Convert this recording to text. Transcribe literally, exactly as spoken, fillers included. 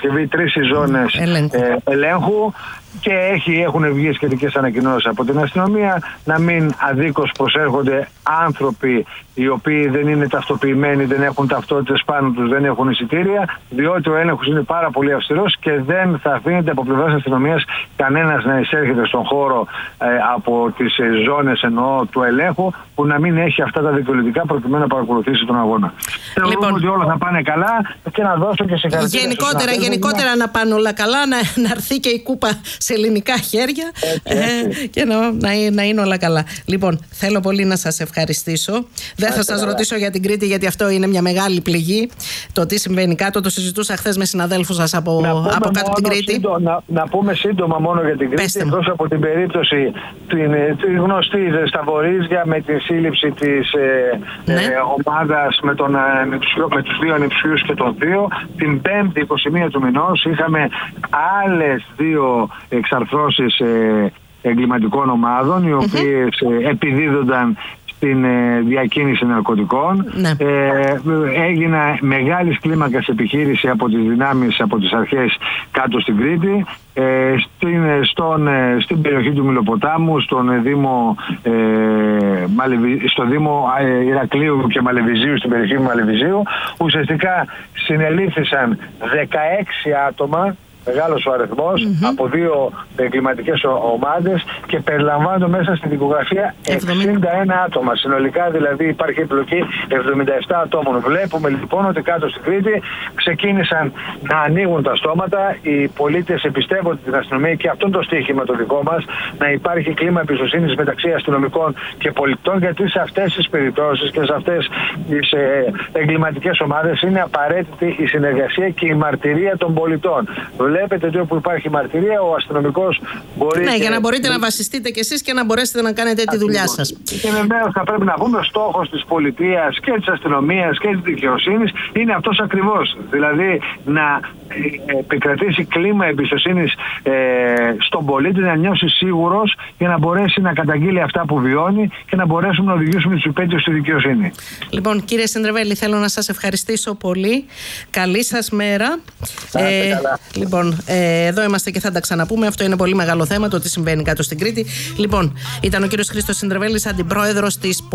Παρασκευή τρεις ζώνες ε, ελέγχου. Και έχει, έχουν βγει σχετικές ανακοινώσεις από την αστυνομία να μην αδίκως προσέρχονται άνθρωποι οι οποίοι δεν είναι ταυτοποιημένοι, δεν έχουν ταυτότητες πάνω τους, δεν έχουν εισιτήρια, διότι ο έλεγχος είναι πάρα πολύ αυστηρός και δεν θα αφήνεται από πλευράς αστυνομίας κανένας να εισέρχεται στον χώρο ε, από τις ε, ζώνες εννοώ του ελέγχου που να μην έχει αυτά τα δικαιολογικά προκειμένου να παρακολουθήσει τον αγώνα. Θεωρούμε λοιπόν ότι όλα θα πάνε καλά και να δώσω και σε χαρακτήρα. Γενικότερα, γενικότερα να πάνε όλα καλά, να, να έρθει και η κούπα σε ελληνικά χέρια έτσι, έτσι. Ε, και να, να, να είναι όλα καλά. Λοιπόν, θέλω πολύ να σας ευχαριστήσω. Δεν θα σας ρωτήσω για την Κρήτη, γιατί αυτό είναι μια μεγάλη πληγή. Το τι συμβαίνει κάτω, το συζητούσα χθες με συναδέλφους σας από, από κάτω από την Κρήτη. Σύντο, να, να πούμε σύντομα μόνο για την Κρήτη, εκτός από την περίπτωση την, την γνωστή στα Βορίζια με τη σύλληψη της ε, ναι. ε, ομάδας με, τον, με, τους, με τους δύο ανιψιούς και τον δύο. Την πέμπτη είκοσι μία του μηνός είχαμε άλλες δύο εξαρθρώσεις ε, εγκληματικών ομάδων οι οποίες mm-hmm. ε, επιδίδονταν στην ε, διακίνηση ναρκωτικών. Ναι. Ε, έγινε μεγάλης κλίμακας επιχείρηση από τις δυνάμεις, από τις αρχές κάτω στην Κρήτη, ε, στην, στον, ε, στην περιοχή του Μηλοποτάμου, στον Δήμο, ε, Μαλεβι, στο Δήμο ε, Ηρακλείου και Μαλεβιζίου, στην περιοχή του Μαλεβιζίου. Ουσιαστικά συνελήφθησαν δεκαέξι άτομα, μεγάλος ο αριθμός, mm-hmm. από δύο εγκληματικές ομάδες και περιλαμβάνονται μέσα στην δικογραφία εξήντα ένα άτομα. Συνολικά δηλαδή υπάρχει εμπλοκή εβδομήντα επτά ατόμων. Βλέπουμε λοιπόν ότι κάτω στην Κρήτη ξεκίνησαν να ανοίγουν τα στόματα. Οι πολίτες εμπιστεύονται την αστυνομία και αυτό είναι το στοίχημα το δικό μας, να υπάρχει κλίμα εμπιστοσύνης μεταξύ αστυνομικών και πολιτών, γιατί σε αυτές τις περιπτώσεις και σε αυτές τις ε, εγκληματικές ομάδες είναι απαραίτητη η συνεργασία και η μαρτυρία των πολιτών. Βλέπετε ότι όπου υπάρχει μαρτυρία, ο αστυνομικός μπορεί. Ναι, και... για να μπορείτε να βασιστείτε κι εσείς και να μπορέσετε να κάνετε τη δουλειά σας. Και βεβαίως θα πρέπει να πούμε, ο στόχος της πολιτείας και της αστυνομίας και της δικαιοσύνης είναι αυτός ακριβώς. Δηλαδή να επικρατήσει κλίμα εμπιστοσύνης ε, στον πολίτη, να νιώσει σίγουρος για να μπορέσει να καταγγείλει αυτά που βιώνει και να μπορέσουμε να οδηγήσουμε τους υπέτειους στη δικαιοσύνη. Λοιπόν, κύριε Σεντρεβέλη, θέλω να σας ευχαριστήσω πολύ. Καλή σας μέρα. Ε, λοιπόν, ε, εδώ είμαστε και θα τα ξαναπούμε. Αυτό είναι πολύ μεγάλο θέμα, το τι συμβαίνει κάτω στην Κρήτη. Λοιπόν, ήταν ο κύριος Χρήστος Σεντρεβέλης, αντιπρόεδρος της